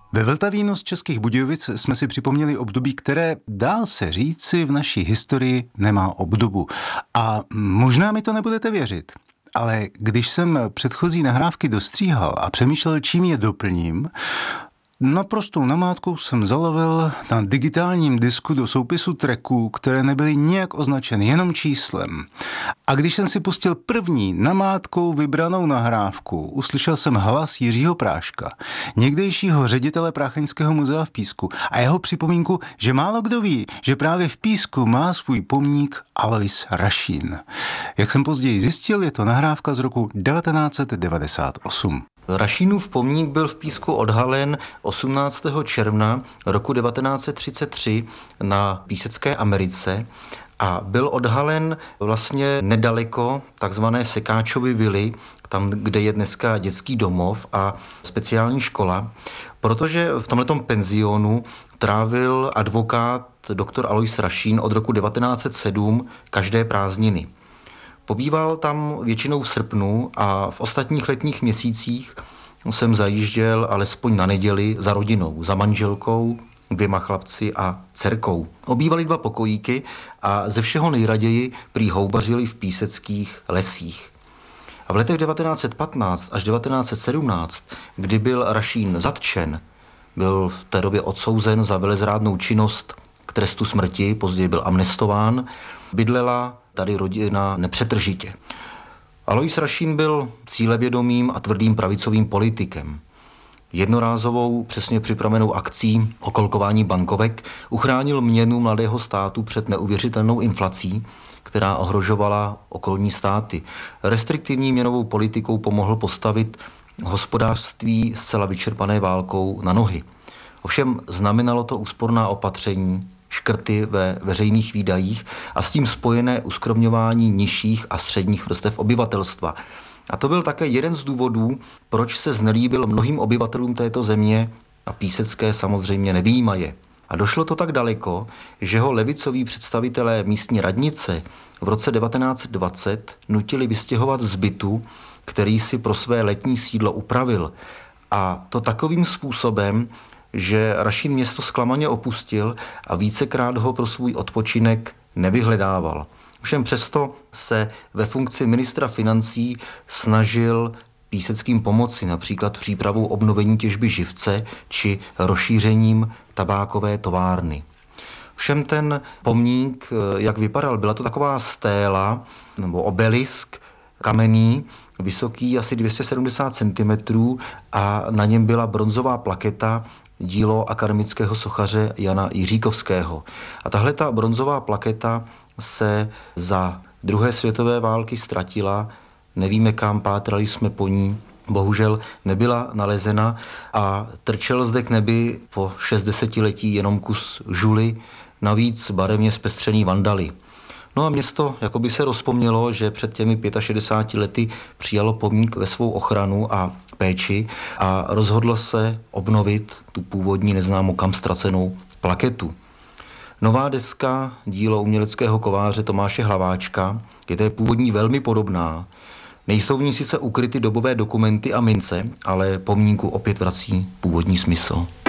Ve Vltavínu z Českých Budějovic jsme si připomněli období, které, dá se říci, v naší historii nemá obdobu. A možná mi to nebudete věřit, ale když jsem předchozí nahrávky dostříhal a přemýšlel, čím je doplním, naprostou namátkou jsem zalovil na digitálním disku do soupisu tracků, které nebyly nijak označeny, jenom číslem. A když jsem si pustil první namátkou vybranou nahrávku, uslyšel jsem hlas Jiřího Práška, někdejšího ředitele Prácheňského muzea v Písku, a jeho připomínku, že málo kdo ví, že právě v Písku má svůj pomník Alois Rašín. Jak jsem později zjistil, je to nahrávka z roku 1998. Rašínův pomník byl v Písku odhalen 18. června roku 1933 na Písecké Americe a byl odhalen vlastně nedaleko takzvané Sekáčovy vily, tam, kde je dneska dětský domov a speciální škola, protože v tomhletom penzionu trávil advokát doktor Alois Rašín od roku 1907 každé prázdniny. Pobýval tam většinou v srpnu a v ostatních letních měsících jsem zajížděl alespoň na neděli za rodinou, za manželkou, 2 chlapci a dcerkou. Obývali 2 pokojíky a ze všeho nejraději prý houbařili v píseckých lesích. A v letech 1915 až 1917, kdy byl Rašín zatčen, byl v té době odsouzen za velezrádnou činnost k trestu smrti, později byl amnestován, bydlela tady rodina nepřetržitě. Alois Rašín byl cílevědomým a tvrdým pravicovým politikem. Jednorázovou, přesně připravenou akcí okolkování bankovek uchránil měnu mladého státu před neuvěřitelnou inflací, která ohrožovala okolní státy. Restriktivní měnovou politikou pomohl postavit hospodářství zcela vyčerpané válkou na nohy. Ovšem znamenalo to úsporná opatření, škrty ve veřejných výdajích a s tím spojené uskromňování nižších a středních vrstev obyvatelstva. A to byl také jeden z důvodů, proč se znelíbil mnohým obyvatelům této země a Písecké samozřejmě nevyjímaje. A došlo to tak daleko, že ho levicoví představitelé místní radnice v roce 1920 nutili vystěhovat z bytu, který si pro své letní sídlo upravil. A to takovým způsobem, že Rašín město zklamaně opustil a vícekrát ho pro svůj odpočinek nevyhledával. Všem přesto se ve funkci ministra financí snažil Píseckým pomoci, například přípravou obnovení těžby živce či rozšířením tabákové továrny. Všem ten pomník, jak vypadal, byla to taková stéla nebo obelisk kamenný, vysoký asi 270 cm a na něm byla bronzová plaketa, dílo akademického sochaře Jana Jiříkovského. A tahle ta bronzová plaketa se za druhé světové války ztratila, nevíme kam, pátrali jsme po ní, bohužel nebyla nalezena a trčel zde k nebi po 60letí jenom kus žuly, navíc barevně zpestřený vandaly. No a město jakoby se rozpomnělo, že před těmi 65 lety přijalo pomník ve svou ochranu a péči a rozhodlo se obnovit tu původní neznámo kam ztracenou plaketu. Nová deska, dílo uměleckého kováře Tomáše Hlaváčka, je té původní velmi podobná. Nejsou v ní sice ukryty dobové dokumenty a mince, ale pomníku opět vrací původní smysl.